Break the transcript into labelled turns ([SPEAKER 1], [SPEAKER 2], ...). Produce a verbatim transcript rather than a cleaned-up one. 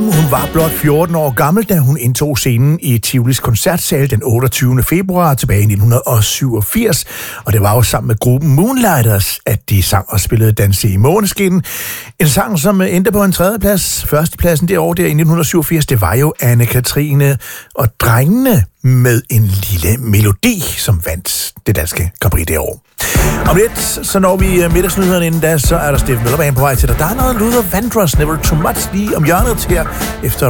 [SPEAKER 1] Hun var blot fjorten år gammel, da hun indtog scenen i Tivolis koncertsal den otteogtyvende februar tilbage i nitten syvogfirs. Og det var jo sammen med gruppen Moonlighters, at de sang og spillede Danse i Måneskin. En sang, som endte på en tredjeplads. Førstepladsen det år der i nitten syvogfirs, det var jo Anne-Katrine og Drengene med en lille melodi, som vandt det danske Grand Prix det år. Om lidt, så når vi middagsnyhederne inden da, så er der Steffen Møllerbanen på vej til dig. Der er noget Luther Vandross, Never Too Much, lige om hjørnet her efter